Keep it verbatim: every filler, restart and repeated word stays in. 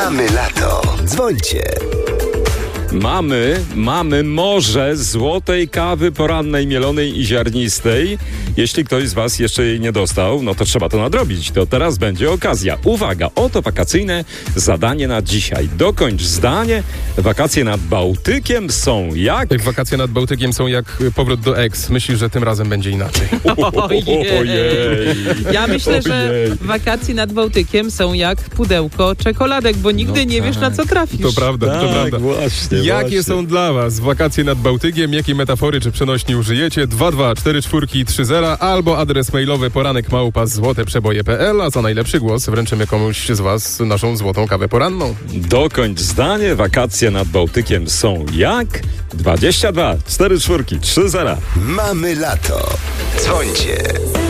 Mamy lato. Dzwońcie. Mamy, mamy morze złotej kawy porannej, mielonej i ziarnistej. Jeśli ktoś z was jeszcze jej nie dostał, no to trzeba to nadrobić. To teraz będzie okazja. Uwaga, oto wakacyjne zadanie na dzisiaj. Dokończ zdanie. Wakacje nad Bałtykiem są jak... Jak wakacje nad Bałtykiem są jak powrót do ex. Myślisz, że tym razem będzie inaczej. Ojej. Ja myślę, że Ojej. wakacje nad Bałtykiem są jak pudełko czekoladek, bo nigdy No nie wiesz, na co trafisz. To prawda, to Tak, prawda. właśnie, Jakie właśnie. są dla was wakacje nad Bałtykiem? Jakie metafory czy przenośni użyjecie? dwa dwa cztery cztery trzy zero albo adres mailowy poranek małpa złoteprzeboje kropka p l, a za najlepszy głos wręczymy komuś z was naszą złotą kawę poranną. Dokończ zdanie. Wakacje nad Bałtykiem są jak... dwadzieścia dwa czterdzieści cztery trzy zero. Mamy lato. Dzwońcie.